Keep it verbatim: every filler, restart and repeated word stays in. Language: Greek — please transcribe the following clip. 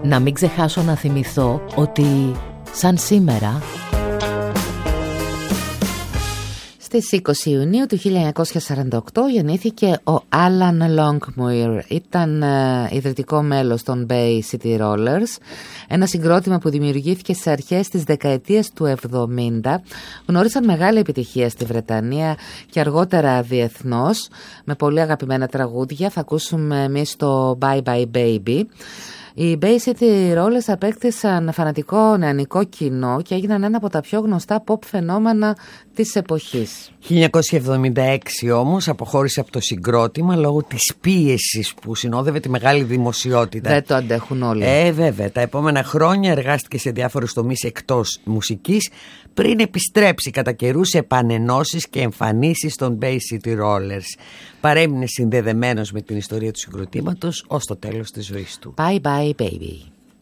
Να μην ξεχάσω να θυμηθώ ότι σαν σήμερα στις είκοσι Ιουνίου του χίλια εννιακόσια σαράντα οκτώ γεννήθηκε ο Alan Longmuir. Ήταν uh, ιδρυτικό μέλος των Bay City Rollers, ένα συγκρότημα που δημιουργήθηκε στις αρχές της δεκαετίας του εβδομήντα. Γνώρισαν μεγάλη επιτυχία στη Βρετανία και αργότερα διεθνώς, με πολύ αγαπημένα τραγούδια. Θα ακούσουμε εμείς το Bye Bye Baby. Οι Bay City Rollers απέκτησαν φανατικό νεανικό κοινό και έγιναν ένα από τα πιο γνωστά pop φαινόμενα της εποχής. χίλια εννιακόσια εβδομήντα έξι όμως αποχώρησε από το συγκρότημα λόγω της πίεσης που συνόδευε τη μεγάλη δημοσιότητα. Δεν το αντέχουν όλοι. Ε, βέβαια. Τα επόμενα χρόνια εργάστηκε σε διάφορους τομείς εκτός μουσικής, πριν επιστρέψει κατά καιρούς σε επανενώσεις και εμφανίσεις των Bay City Rollers. Παρέμεινε συνδεδεμένος με την ιστορία του συγκροτήματος ως το τέλος της ζωής του. Bye bye baby.